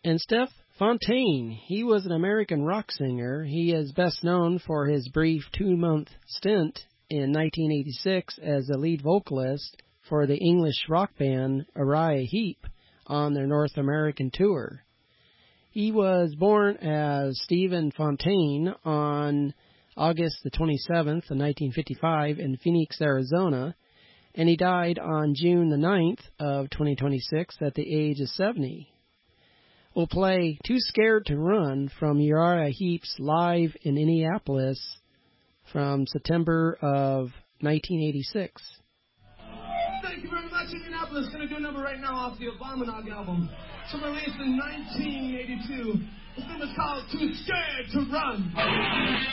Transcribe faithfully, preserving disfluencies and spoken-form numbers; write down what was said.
And Steph Fontaine, he was an American rock singer. He is best known for his brief two-month stint in nineteen eighty-six as the lead vocalist for the English rock band Uriah Heep on their North American tour. He was born as Stephen Fontaine on August the twenty-seventh of nineteen fifty-five in Phoenix, Arizona, and he died on June the ninth of twenty twenty-six at the age of seventy. We'll play Too Scared to Run from Uriah Heep's Live in Indianapolis from September of nineteen eighty-six. Thank you very much, Indianapolis. Going to do a number right now off the Abominog album. It's released in nineteen eighty-two. This name is called Too Scared to Run.